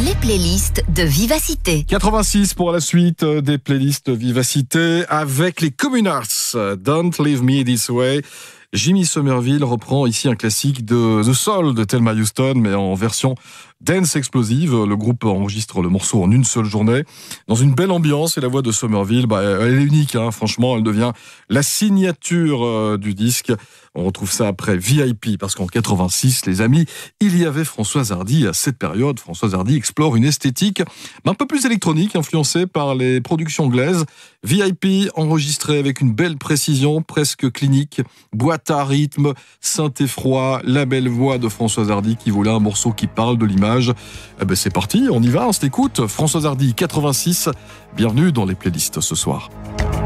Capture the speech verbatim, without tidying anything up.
Les playlists de Vivacité. quatre-vingt-six pour la suite des playlists Vivacité avec les Communards. Don't Leave Me This Way. Jimmy Somerville reprend ici un classique de The Soul de Thelma Houston, mais en version dance explosive. Le groupe enregistre le morceau en une seule journée, dans une belle ambiance, et la voix de Somerville, bah, elle est unique, hein, franchement, elle devient la signature euh, du disque. On retrouve ça après V I P, parce qu'en quatre-vingt-six, les amis, il y avait Françoise Hardy. À cette période, Françoise Hardy explore une esthétique un peu plus électronique, influencée par les productions anglaises. V I P, enregistré avec une belle précision, presque clinique, boîte à rythme, synthé froid, la belle voix de Françoise Hardy qui voulait un morceau qui parle de l'image. Eh ben c'est parti, on y va, on s'écoute. Françoise Hardy, quatre-vingt-six, bienvenue dans les playlists ce soir.